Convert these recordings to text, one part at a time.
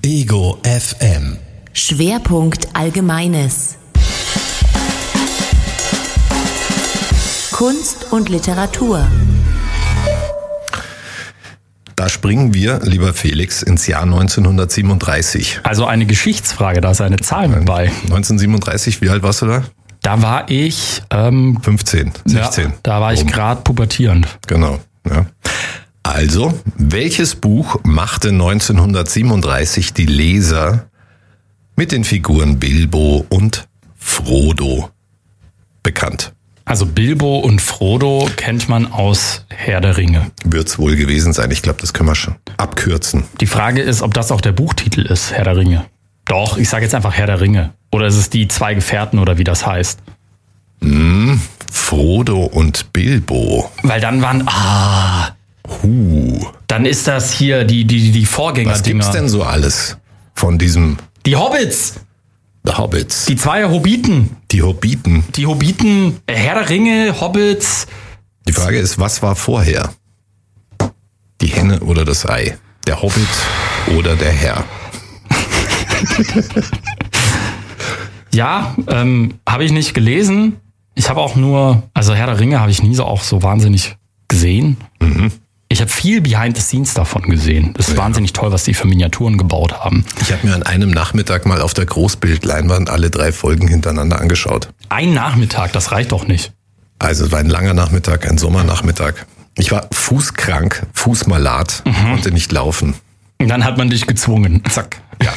Ego FM. Schwerpunkt Allgemeines. Kunst und Literatur. Da springen wir, lieber Felix, ins Jahr 1937. Also eine Geschichtsfrage, da ist eine Zahl mit bei. 1937, wie alt warst du da? Da war ich 15, 16. Ja, da war ich gerade pubertierend. Genau. Ja. Also, welches Buch machte 1937 die Leser mit den Figuren Bilbo und Frodo bekannt? Also Bilbo und Frodo kennt man aus Herr der Ringe. Wird's wohl gewesen sein. Ich glaube, das können wir schon abkürzen. Die Frage ist, ob das auch der Buchtitel ist, Herr der Ringe. Doch, ich sage jetzt einfach Herr der Ringe. Oder ist es die zwei Gefährten oder wie das heißt? Frodo und Bilbo. Weil dann waren, dann ist das hier die Vorgängerdinger. Was gibt's denn so alles von diesem Die Hobbits! The Hobbits? Die zwei Hobbiten. Die Hobbiten. Die Hobbiten, Herr der Ringe, Hobbits. Die Frage ist, was war vorher? Die Henne oder das Ei? Der Hobbit oder der Herr? Ja, habe ich nicht gelesen. Ich habe auch nur, also Herr der Ringe habe ich nie so wahnsinnig gesehen. Ich habe viel Behind the Scenes davon gesehen. Das ist wahnsinnig toll, was die für Miniaturen gebaut haben. Ich habe mir an einem Nachmittag mal auf der Großbildleinwand alle 3 Folgen hintereinander angeschaut. Ein Nachmittag, das reicht doch nicht. Also es war ein langer Nachmittag, ein Sommernachmittag. Ich war fußkrank, fußmalat, konnte nicht laufen. Und dann hat man dich gezwungen. Zack. Ja.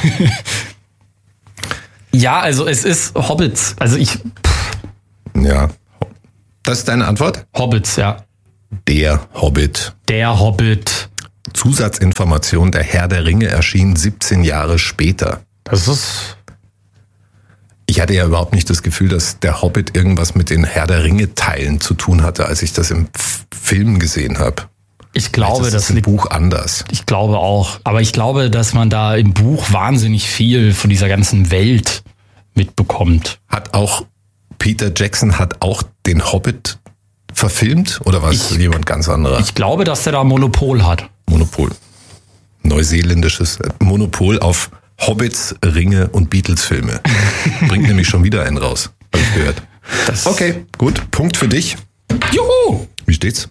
Ja, also es ist Hobbits. Also Ja. Das ist deine Antwort? Hobbits, ja. Der Hobbit. Der Hobbit. Zusatzinformation, der Herr der Ringe erschien 17 Jahre später. Das ist... Ich hatte ja überhaupt nicht das Gefühl, dass der Hobbit irgendwas mit den Herr der Ringe-Teilen zu tun hatte, als ich das im Film gesehen habe. Ich glaube, das ist im Buch anders. Ich glaube auch. Aber ich glaube, dass man da im Buch wahnsinnig viel von dieser ganzen Welt mitbekommt. Peter Jackson hat auch den Hobbit verfilmt oder war es jemand ganz anderer? Ich glaube, dass der da Monopol hat. Monopol. Neuseeländisches Monopol auf Hobbits, Ringe und Beatles-Filme. Bringt nämlich schon wieder einen raus, habe ich gehört. Okay, gut. Punkt für dich. Juhu! Wie steht's?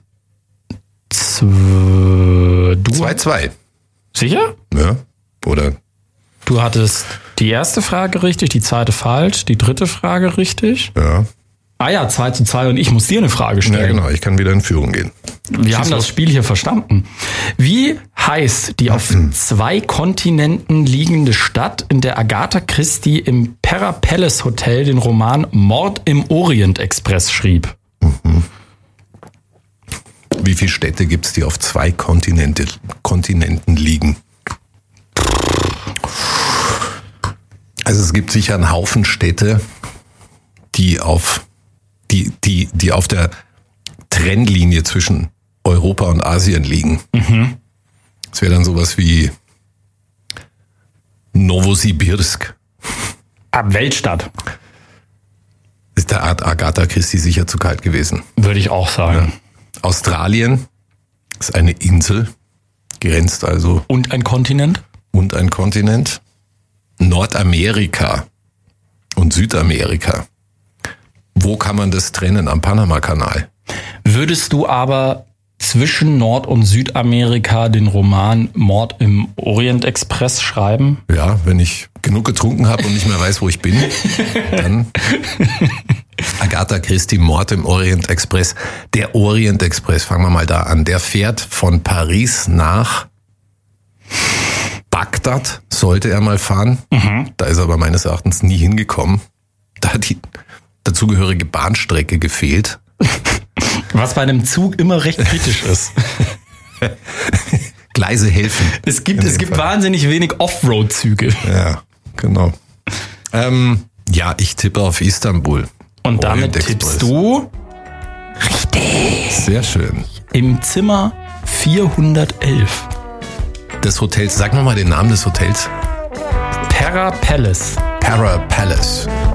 2-2. Sicher? Ja, oder? Du hattest die erste Frage richtig, die zweite falsch, die dritte Frage richtig. Ja. Ah ja, 2-2 und ich muss dir eine Frage stellen. Ja, genau. Ich kann wieder in Führung gehen. Wir haben das Spiel hier verstanden. Wie heißt die auf 2 Kontinenten liegende Stadt, in der Agatha Christie im Pera Palace Hotel den Roman Mord im Orient Express schrieb? Wie viele Städte gibt's, die auf 2 Kontinenten liegen? Also es gibt sicher einen Haufen Städte, die auf der Trennlinie zwischen Europa und Asien liegen. Das wäre dann sowas wie Novosibirsk. Weltstadt. Ist der Art Agatha Christie sicher zu kalt gewesen. Würde ich auch sagen. Ja. Australien ist eine Insel, grenzt also. Und ein Kontinent? Und ein Kontinent. Nordamerika und Südamerika. Wo kann man das trennen? Am Panama-Kanal. Würdest du aber zwischen Nord- und Südamerika den Roman Mord im Orient Express schreiben? Ja, wenn ich genug getrunken habe und nicht mehr weiß, wo ich bin, dann Agatha Christie, Mord im Orient Express. Der Orient Express, fangen wir mal da an. Der fährt von Paris nach Bagdad, sollte er mal fahren. Da ist er aber meines Erachtens nie hingekommen. Da hat die dazugehörige Bahnstrecke gefehlt. Was bei einem Zug immer recht kritisch ist. Gleise helfen. Es gibt wahnsinnig wenig Offroad-Züge. Ja, genau. Ja, ich tippe auf Istanbul. Und damit tippst du richtig. Sehr schön. Im Zimmer 411. Des Hotels, sag mal den Namen des Hotels. Pera Palace. Pera Palace.